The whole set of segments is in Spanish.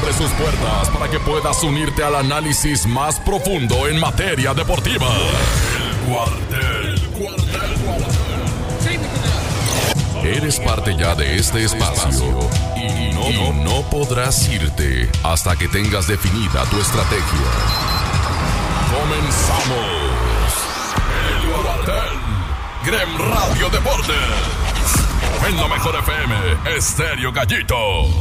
abre sus puertas para que puedas unirte al análisis más profundo en materia deportiva. El Cuartel. Eres parte ya de este espacio y no podrás irte hasta que tengas definida tu estrategia. Comenzamos. El Cuartel. Grem Radio Deportes. En la mejor FM, Estéreo Gallito.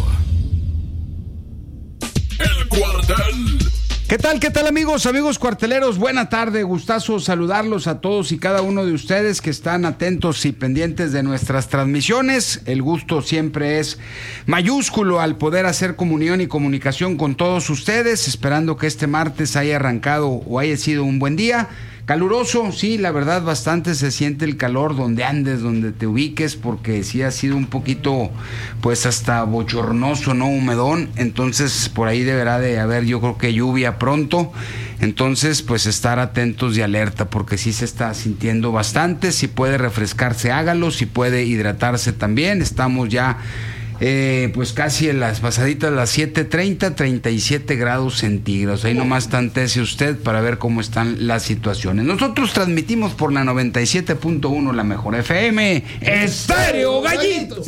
El Cuartel. ¿Qué tal amigos cuarteleros? Buena tarde, gustazo saludarlos a todos y cada uno de ustedes que están atentos y pendientes de nuestras transmisiones. El gusto siempre es mayúsculo al poder hacer comunión y comunicación con todos ustedes, esperando que este martes haya arrancado o haya sido un buen día. Caluroso, sí, la verdad bastante se siente el calor donde andes, donde te ubiques, porque sí ha sido un poquito, pues hasta bochornoso, ¿no? Humedón, entonces por ahí deberá de haber, yo creo que lluvia pronto, entonces pues estar atentos y alerta, porque sí se está sintiendo bastante. Si puede refrescarse, hágalo, si puede hidratarse también. Estamos ya pues casi en las pasaditas las 7:30, 37 grados centígrados. Ahí nomás tantece usted para ver cómo están las situaciones. Nosotros transmitimos por la 97.1, la mejor FM, Estéreo Gallito.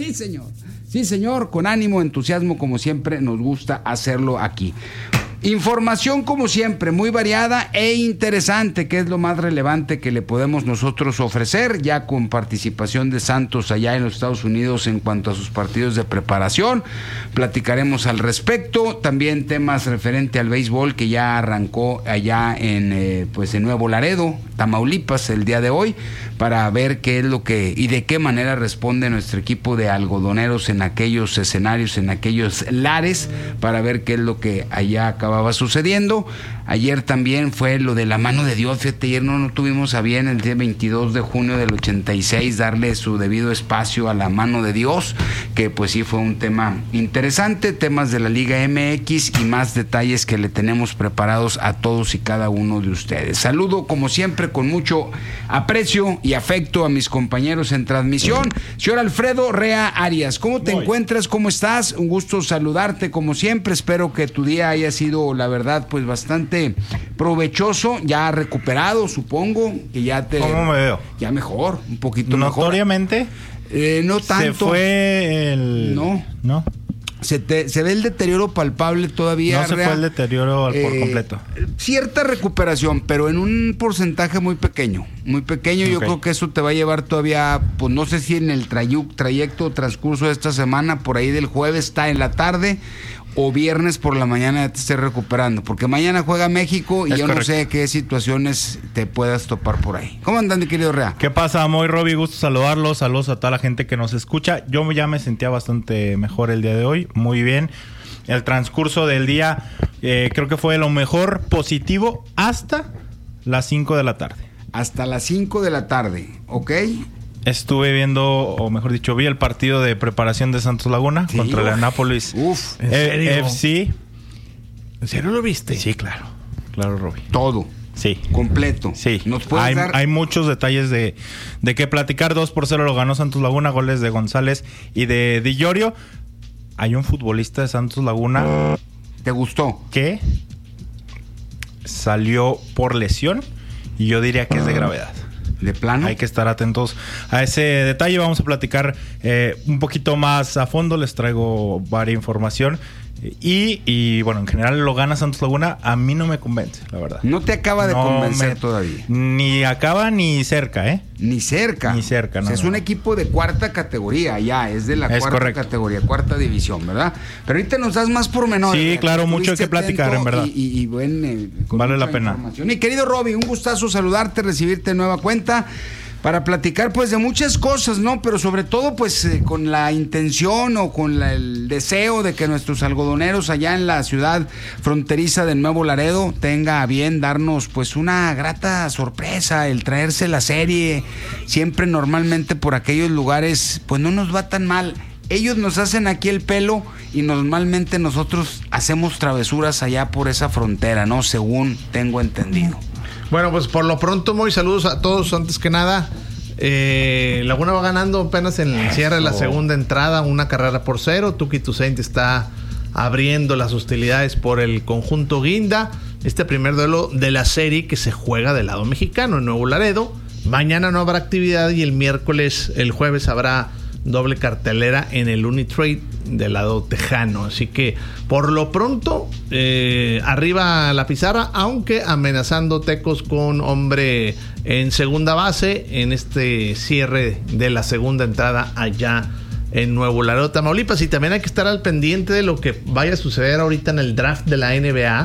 Sí, señor, con ánimo, entusiasmo, como siempre nos gusta hacerlo aquí. Información como siempre, muy variada e interesante, que es lo más relevante que le podemos nosotros ofrecer, ya con participación de Santos allá en los Estados Unidos en cuanto a sus partidos de preparación. Platicaremos al respecto, también temas referente al béisbol que ya arrancó allá en Nuevo Laredo, Tamaulipas, el día de hoy, para ver qué es lo que y de qué manera responde nuestro equipo de algodoneros en aquellos escenarios, en aquellos lares, para ver qué es lo que allá acababa sucediendo. Ayer también fue lo de la mano de Dios. Fíjate, ayer no tuvimos a bien, el día 22 de junio del 86, darle su debido espacio a la mano de Dios, que pues sí fue un tema interesante, temas de la Liga MX y más detalles que le tenemos preparados a todos y cada uno de ustedes. Saludo como siempre con mucho aprecio y afecto a mis compañeros en transmisión. Señor Alfredo Rea Arias, ¿cómo te encuentras? ¿Cómo estás? Un gusto saludarte como siempre. Espero que tu día haya sido, la verdad, pues bastante provechoso, ya recuperado, supongo, que ya te... ¿Cómo me veo? Ya mejor, un poquito ¿Notoriamente? Mejor. No tanto. ¿Se fue el...? No. Se ve el deterioro palpable todavía. No se fue el deterioro por completo. Cierta recuperación, pero en un porcentaje muy pequeño. Muy pequeño. Okay. Yo creo que eso te va a llevar todavía, pues no sé si en el trayecto o transcurso de esta semana, por ahí del jueves está en la tarde, o viernes por la mañana ya te estés recuperando, porque mañana juega México y yo no sé qué situaciones te puedas topar por ahí. ¿Cómo andan, mi querido Rea? ¿Qué pasa, Moy, Roby? Gusto saludarlos, saludos a toda la gente que nos escucha. Yo ya me sentía bastante mejor el día de hoy, muy bien. El transcurso del día creo que fue lo mejor positivo hasta las 5 de la tarde. Hasta las 5 de la tarde, ¿ok? Estuve viendo, o mejor dicho, vi el partido de preparación de Santos Laguna contra el Anápolis. ¿En serio? FC. ¿En serio lo viste? Sí, claro. Claro, Roby. Todo. Sí. Completo. Sí. ¿Nos puedes dar? Hay muchos detalles de qué platicar. 2-0 lo ganó Santos Laguna, goles de González y de Di Llorio. Hay un futbolista de Santos Laguna. ¿Te gustó? Que salió por lesión y yo diría que es de gravedad. ¿De plano? Hay que estar atentos a ese detalle. Vamos a platicar un poquito más a fondo. Les traigo varias información. Y bueno, en general lo gana Santos Laguna. A mí no me convence, la verdad. No te acaba de convencer todavía. Ni acaba ni cerca, ¿eh? Ni cerca. Ni cerca, no. O sea, es un equipo de cuarta categoría, ya. Es de la cuarta categoría, cuarta división, ¿verdad? Pero ahorita nos das más pormenores. Sí, claro, mucho que platicar, en verdad. Y bueno, vale la pena. Mi querido Roby, un gustazo saludarte, recibirte de nueva cuenta, para platicar pues de muchas cosas, ¿no? Pero sobre todo pues con la intención o con el deseo de que nuestros algodoneros allá en la ciudad fronteriza de Nuevo Laredo tenga a bien darnos pues una grata sorpresa, el traerse la serie. Siempre normalmente por aquellos lugares pues no nos va tan mal. Ellos nos hacen aquí el pelo y normalmente nosotros hacemos travesuras allá por esa frontera, ¿no? Según tengo entendido. Bueno, pues por lo pronto, muy saludos a todos. Antes que nada, Laguna va ganando apenas en el cierre de la segunda entrada, 1-0. Tuki Toussaint está abriendo las hostilidades por el conjunto guinda. Este primer duelo de la serie que se juega del lado mexicano en Nuevo Laredo. Mañana no habrá actividad y el jueves habrá doble cartelera en el Unitrade del lado tejano. Así que por lo pronto arriba la pizarra, aunque amenazando Tecos con hombre en segunda base en este cierre de la segunda entrada allá en Nuevo Laredo, Tamaulipas. Y también hay que estar al pendiente de lo que vaya a suceder ahorita en el draft de la NBA,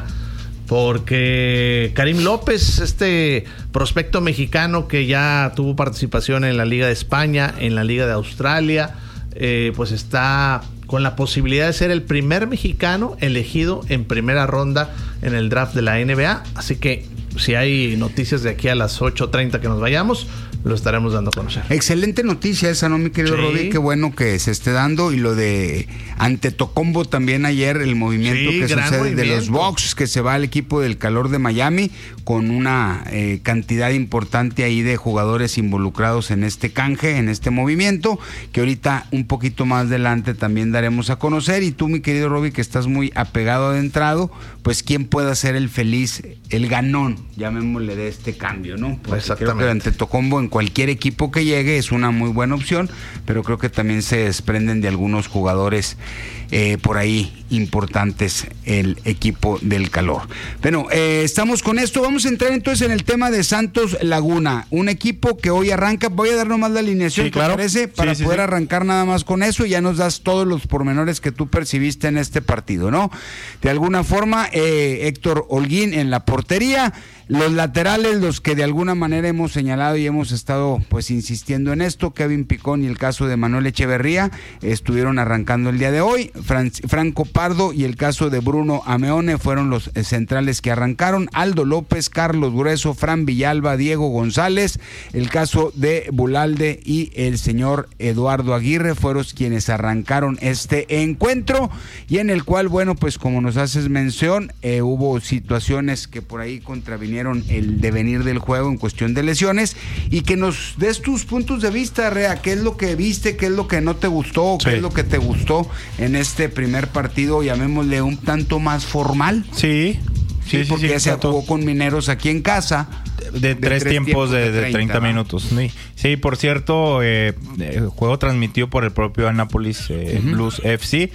porque Karim López, este prospecto mexicano que ya tuvo participación en la Liga de España, en la Liga de Australia, pues está con la posibilidad de ser el primer mexicano elegido en primera ronda en el draft de la NBA. Así que si hay noticias de aquí a las 8:30 que nos vayamos, lo estaremos dando a conocer. Excelente noticia esa, ¿no, mi querido Rodi? Qué bueno que se esté dando. Y lo de Antetokounmpo también ayer, el movimiento que sucede de los Bucks, que se va al equipo del Calor de Miami, con una cantidad importante ahí de jugadores involucrados en este canje, en este movimiento, que ahorita un poquito más adelante también daremos a conocer. Y tú, mi querido Rodi, que estás muy apegado, adentrado, pues quién pueda ser el feliz, el ganón, llamémosle, de este cambio, ¿no? Porque exactamente. Creo que Antetokounmpo en cualquier equipo que llegue es una muy buena opción, pero creo que también se desprenden de algunos jugadores por ahí importantes el equipo del Calor. Bueno, estamos con esto. Vamos a entrar entonces en el tema de Santos Laguna, un equipo que hoy arranca. Voy a dar nomás la alineación, sí, claro. ¿te parece? Para poder arrancar nada más con eso, y ya nos das todos los pormenores que tú percibiste en este partido, ¿no? De alguna forma, Héctor Holguín en la portería. Los laterales, los que de alguna manera hemos señalado y hemos estado pues insistiendo en esto, Kevin Picón y el caso de Manuel Echeverría, estuvieron arrancando el día de hoy. Franco Pardo y el caso de Bruno Ameone fueron los centrales que arrancaron. Aldo López, Carlos Grueso, Fran Villalba, Diego González, el caso de Bulalde y el señor Eduardo Aguirre fueron quienes arrancaron este encuentro, y en el cual, bueno, pues como nos haces mención, hubo situaciones que por ahí contravinieron el devenir del juego en cuestión de lesiones, y que nos des tus puntos de vista, Rea, qué es lo que viste, qué es lo que no te gustó, qué es lo que te gustó en este primer partido, llamémosle un tanto más formal. Sí, porque ya se jugó con Mineros aquí en casa. De tres tiempos de 30 minutos. Sí, por cierto, el juego transmitido por el propio Annapolis Blues FC.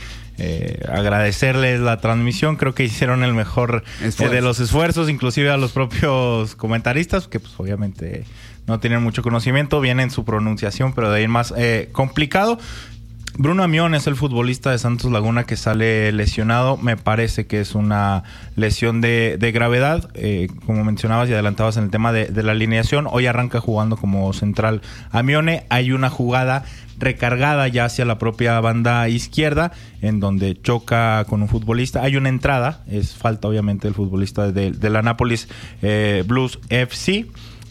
Agradecerles la transmisión, creo que hicieron el mejor de los esfuerzos, inclusive a los propios comentaristas, que pues obviamente no tienen mucho conocimiento, bien en su pronunciación, pero de ahí en más complicado. Bruno Amión es el futbolista de Santos Laguna que sale lesionado. Me parece que es una lesión de gravedad. Como mencionabas y adelantabas en el tema de la alineación, hoy arranca jugando como central Amione. Hay una jugada recargada ya hacia la propia banda izquierda, en donde choca con un futbolista. Hay una entrada, es falta obviamente del futbolista del Annapolis Blues FC.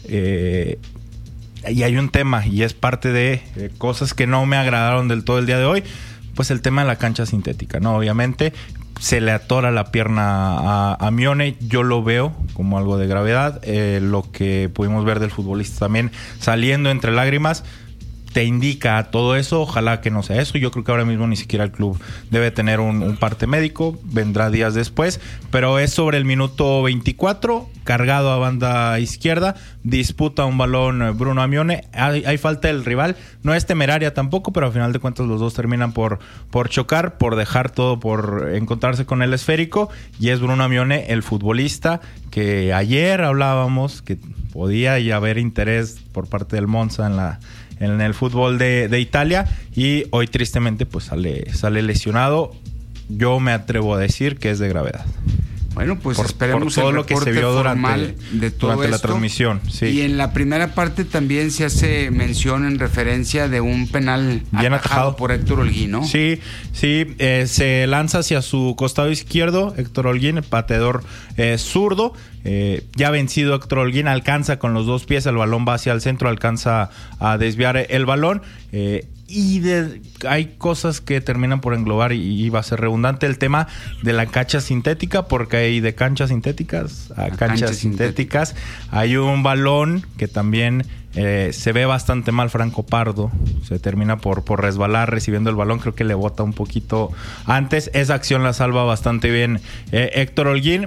Y hay un tema, y es parte de cosas que no me agradaron del todo el día de hoy, pues el tema de la cancha sintética, ¿no? Obviamente se le atora la pierna a Mione, yo lo veo como algo de gravedad. Lo que pudimos ver del futbolista también saliendo entre lágrimas te indica todo eso. Ojalá que no sea eso. Yo creo que ahora mismo ni siquiera el club debe tener un parte médico, vendrá días después, pero es sobre el minuto 24, cargado a banda izquierda, disputa un balón Bruno Amione, hay falta del rival, no es temeraria tampoco, pero al final de cuentas los dos terminan por chocar, por dejar todo, por encontrarse con el esférico, y es Bruno Amione el futbolista que ayer hablábamos que podía ya haber interés por parte del Monza en el fútbol de Italia, y hoy tristemente pues sale lesionado. Yo me atrevo a decir que es de gravedad. Bueno, pues esperemos por todo el lo que se vio durante la transmisión. Sí. Y en la primera parte también se hace mención en referencia de un penal bien atajado por Héctor Holguín, ¿no? Sí, se lanza hacia su costado izquierdo Héctor Holguín, el pateador zurdo. Ya vencido Héctor Holguín, alcanza con los dos pies, el balón va hacia el centro, alcanza a desviar el balón. Hay cosas que terminan por englobar, y va a ser redundante el tema de la cancha sintética, porque hay de canchas sintéticas a canchas sintéticas. Hay un balón que también Se ve bastante mal Franco Pardo. Se termina por resbalar recibiendo el balón. Creo que le bota un poquito antes. Esa acción la salva bastante bien Héctor Holguín.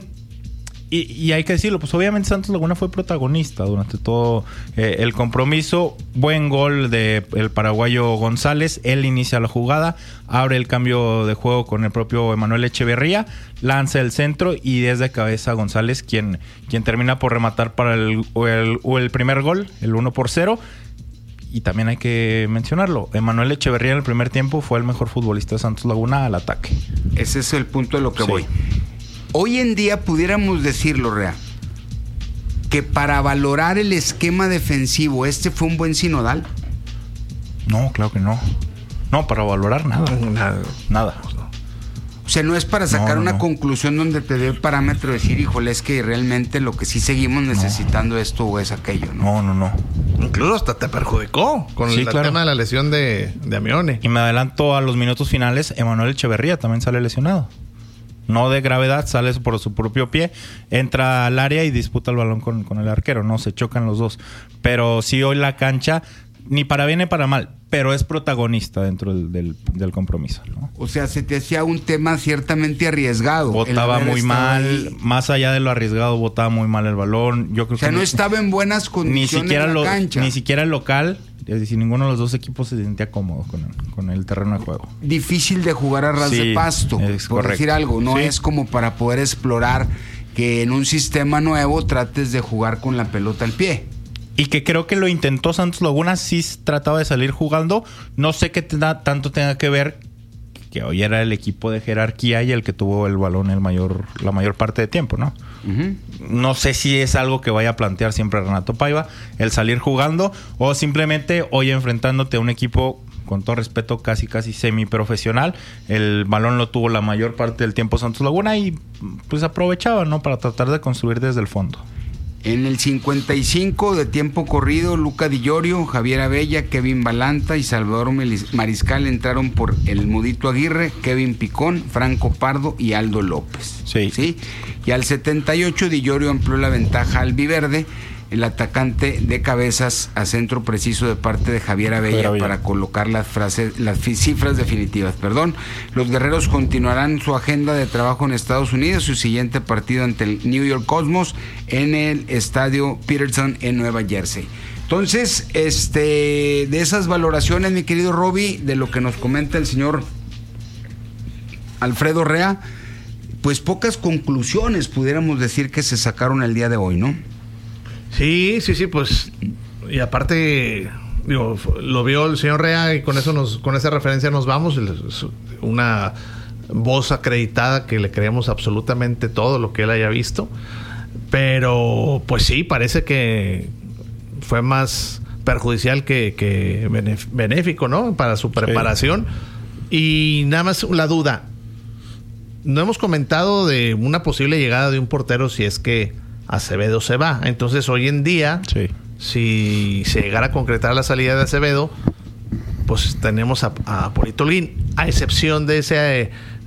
Y hay que decirlo, pues obviamente Santos Laguna fue protagonista durante todo el compromiso. Buen gol del paraguayo González. Él inicia la jugada, abre el cambio de juego con el propio Emanuel Echeverría, lanza el centro y desde cabeza González quien termina por rematar para el primer gol, el 1-0. Y también hay que mencionarlo, Emanuel Echeverría en el primer tiempo fue el mejor futbolista de Santos Laguna al ataque. Ese es el punto de lo que Sí. voy. Hoy en día pudiéramos decirlo, Rea, que para valorar el esquema defensivo, ¿este fue un buen sinodal? No, claro que no. No, para valorar nada. O sea, no es para sacar No. una conclusión donde te dé el parámetro de decir, híjole, es que realmente lo que sí seguimos necesitando esto o es aquello, ¿no? No. Incluso hasta te perjudicó con Sí, el claro. tema de la lesión de Amione. Y me adelanto a los minutos finales, Emanuel Echeverría también sale lesionado. No de gravedad, sale por su propio pie, entra al área y disputa el balón con el arquero, no se chocan los dos. Pero sí hoy la cancha, ni para bien ni para mal, pero es protagonista dentro del compromiso, ¿no? O sea, se te hacía un tema ciertamente arriesgado. Botaba el haber muy estado mal, ahí. más allá de lo arriesgado, botaba muy mal el balón. Yo creo O sea, que no estaba en buenas ni condiciones siquiera en la cancha. ni siquiera el local, es decir, ninguno de los dos equipos se sentía cómodo con el terreno de juego. Difícil de jugar a ras Sí, de pasto, es por correcto. decir algo. No Sí. es como para poder explorar que en un sistema nuevo trates de jugar con la pelota al pie. Y que creo que lo intentó Santos Laguna, sí trataba de salir jugando. No sé qué tanto tenga que ver que hoy era el equipo de jerarquía y el que tuvo el balón la mayor parte de tiempo, ¿no? Ujú. No sé si es algo que vaya a plantear siempre Renato Paiva, el salir jugando, o simplemente hoy enfrentándote a un equipo, con todo respeto, casi semiprofesional. El balón lo tuvo la mayor parte del tiempo Santos Laguna y pues aprovechaba, ¿no? Para tratar de construir desde el fondo. En el 55 de tiempo corrido, Luca Di Llorio, Javier Abella, Kevin Balanta y Salvador Mariscal entraron por el Mudito Aguirre, Kevin Picón, Franco Pardo y Aldo López. Sí. Y al 78 Di Llorio amplió la ventaja albiverde, el atacante de cabezas a centro preciso de parte de Javier Abella para colocar las cifras definitivas. Los guerreros continuarán su agenda de trabajo en Estados Unidos, su siguiente partido ante el New York Cosmos en el estadio Peterson en Nueva Jersey. Entonces, de esas valoraciones, mi querido Roby, de lo que nos comenta el señor Alfredo Rea, pues pocas conclusiones pudiéramos decir que se sacaron el día de hoy, ¿no? Sí, pues, y aparte, digo, lo vio el señor Rea y con esa referencia nos vamos. Es una voz acreditada que le creemos absolutamente todo lo que él haya visto. Pero, pues sí, parece que fue más perjudicial que benéfico, ¿no? Para su preparación. Sí. Y nada más la duda. No hemos comentado de una posible llegada de un portero si es que Acevedo se va. Entonces hoy en día, si se llegara a concretar la salida de Acevedo, pues tenemos a Polito Holguín, a excepción de ese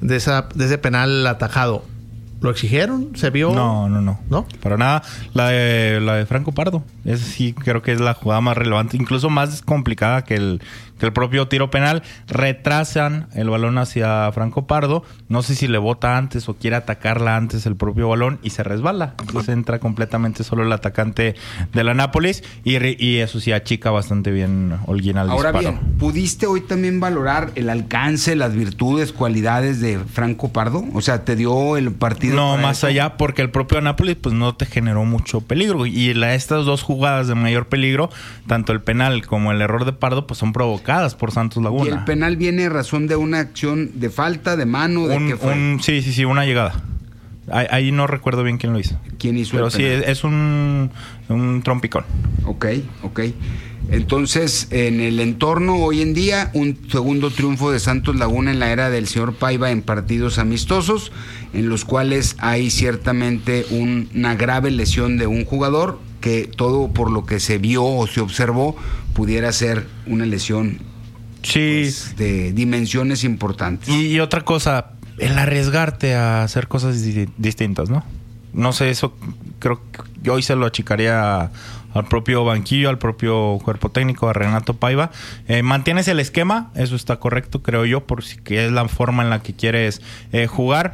penal atajado. ¿Lo exigieron? ¿Se vio? No. Para nada. La de Franco Pardo. Esa sí creo que es la jugada más relevante, incluso más complicada que el propio tiro penal. Retrasan el balón hacia Franco Pardo. No sé si le bota antes o quiere atacarla antes el propio balón y se resbala. Entonces entra completamente solo el atacante de la Nápoles y eso sí achica bastante bien Holguín al disparo. Ahora bien, ¿pudiste hoy también valorar el alcance, las virtudes, cualidades de Franco Pardo? O sea, ¿te dio el partido? No, más allá, porque el propio Nápoles pues no te generó mucho peligro. Y estas dos jugadas de mayor peligro, tanto el penal como el error de Pardo, pues son provocadas por Santos Laguna. ¿Y el penal viene a razón de una acción de falta, de mano? ¿De qué fue? Sí, una llegada. Ahí no recuerdo bien quién lo hizo. ¿Quién hizo pero el penal? Sí, es un trompicón. Ok. Entonces, en el entorno hoy en día, un segundo triunfo de Santos Laguna en la era del señor Paiva en partidos amistosos, en los cuales hay ciertamente una grave lesión de un jugador, que todo por lo que se vio o se observó, pudiera ser una lesión pues, de dimensiones importantes. Y otra cosa, el arriesgarte a hacer cosas distintas, ¿no? No sé, eso creo que hoy se lo achicaría a al propio banquillo, al propio cuerpo técnico, a Renato Paiva. Mantienes el esquema, eso está correcto, creo yo, porque es la forma en la que quieres jugar.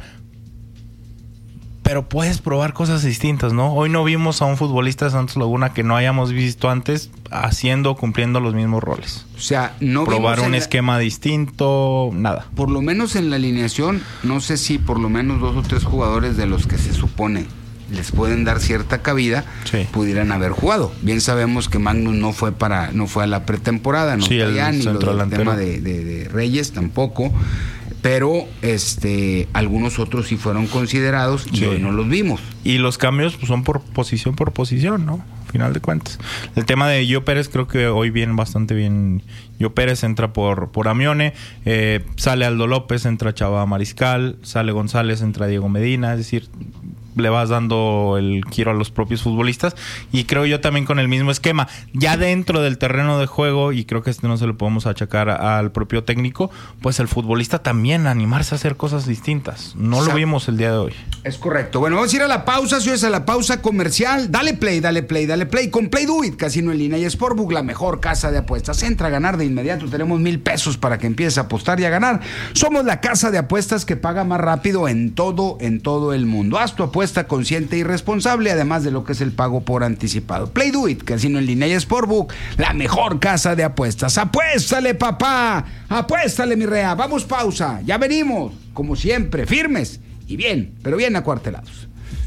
Pero puedes probar cosas distintas, ¿no? Hoy no vimos a un futbolista de Santos Laguna que no hayamos visto antes cumpliendo los mismos roles. O sea, no probar un esquema distinto, nada. Por lo menos en la alineación, no sé si por lo menos 2 o 3 jugadores de los que se supone les pueden dar cierta cabida, sí, pudieran haber jugado. Bien sabemos que Magnus no fue a la pretemporada, no está allá, ni lo del tema de Reyes tampoco. Pero algunos otros sí fueron considerados y hoy no los vimos. Y los cambios pues, son por posición, ¿no? Al final de cuentas. El tema de Gio Pérez creo que hoy viene bastante bien. Gio Pérez entra por Amione, sale Aldo López, entra Chava Mariscal, sale González, entra Diego Medina, es decir, le vas dando el giro a los propios futbolistas, y creo yo también con el mismo esquema ya dentro del terreno de juego, y creo que no se lo podemos achacar al propio técnico, pues el futbolista también animarse a hacer cosas distintas. No lo vimos el día de hoy. Es correcto. Bueno, vamos a ir a la pausa, señores, a la pausa comercial. Dale play con Play Do It, Casino en línea y Sportbook, la mejor casa de apuestas. Entra a ganar de inmediato, tenemos 1,000 pesos para que empieces a apostar y a ganar. Somos la casa de apuestas que paga más rápido en todo el mundo. Haz tu apuesta consciente y responsable, además de lo que es el pago por anticipado. Play Do It, Casino en línea y Sportbook, la mejor casa de apuestas. ¡Apuéstale, papá! ¡Apuéstale, mi rea! Vamos, pausa. Ya venimos, como siempre, firmes y bien, pero bien acuartelados.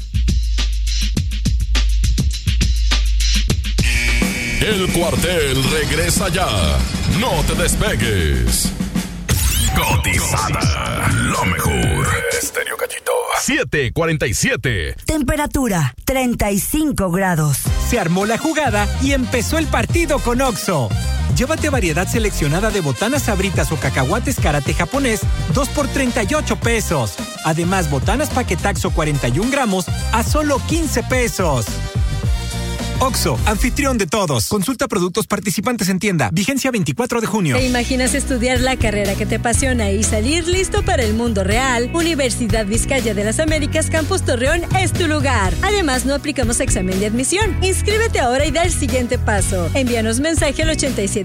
El cuartel regresa ya. No te despegues. Cotizada, lo mejor. Estéreo Gallito. 7:47. Temperatura 35 grados. Se armó la jugada y empezó el partido con Oxxo. Llévate variedad seleccionada de botanas Sabritas o cacahuates Karate japonés, 2 por 38 pesos. Además, botanas Paquetaxo 41 gramos a solo 15 pesos. Oxxo, anfitrión de todos. Consulta productos participantes en tienda. Vigencia 24 de junio. ¿Te imaginas estudiar la carrera que te apasiona y salir listo para el mundo real? Universidad Vizcaya de las Américas Campus Torreón es tu lugar. Además, no aplicamos examen de admisión. Inscríbete ahora y da el siguiente paso. Envíanos mensaje al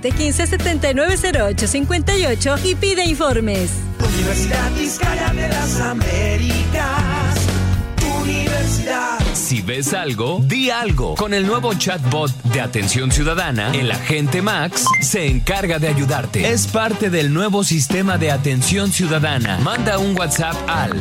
8715-790858 y pide informes. Universidad Vizcaya de las Américas. Universidad. Si ves algo, di algo. Con el nuevo chatbot de Atención Ciudadana, el agente Max se encarga de ayudarte. Es parte del nuevo sistema de Atención Ciudadana. Manda un WhatsApp al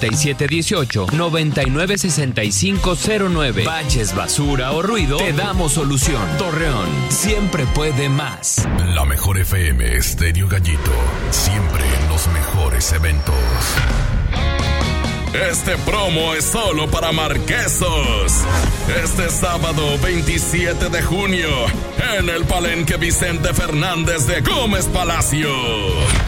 8718-996509. Baches, basura o ruido, te damos solución. Torreón siempre puede más. La mejor FM Estéreo Gallito. Siempre en los mejores eventos. Este promo es solo para marquesos. Este sábado 27 de junio, en el Palenque Vicente Fernández de Gómez Palacio.